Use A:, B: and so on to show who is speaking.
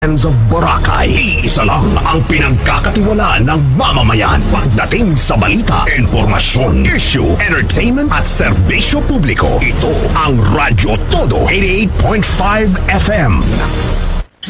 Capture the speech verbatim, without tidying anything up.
A: Friends of Boracay. Iisa lang ang pinagkakatiwalaan ng mamamayan pagdating sa balita, impormasyon, issue, entertainment at serbisyo publiko. Ito ang Radyo Todo eighty-eight point five F M.